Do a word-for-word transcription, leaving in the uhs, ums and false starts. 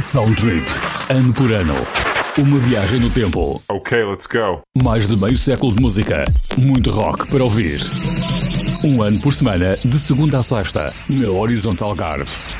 Sound Trip, ano por ano. Uma viagem no tempo. Ok, let's go. Mais de meio século de música. Muito rock para ouvir. Um ano por semana, de segunda a sexta, na Horizontal Algarve.